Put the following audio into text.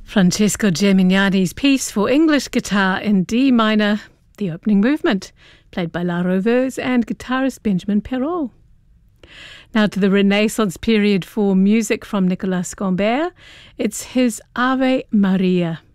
Francesco Gemignani's piece for English guitar in D minor, the opening movement, played by La Roveuse and guitarist Benjamin Perrault. Now to the Renaissance period for music from Nicolas Gombert. It's his Ave Maria.